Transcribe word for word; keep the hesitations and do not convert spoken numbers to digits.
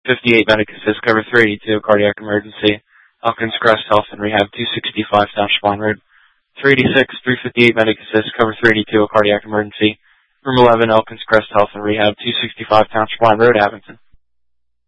fifty-eight, Medic Assist, cover three eighty-two, cardiac emergency. Elkins Crest Health and Rehab, two sixty-five, Township Line Road. three eighty-six, three fifty-eight, Medic Assist, cover three eighty-two, cardiac emergency. Room eleven, Elkins Crest Health and Rehab, two sixty-five, Township Line Road, Abington.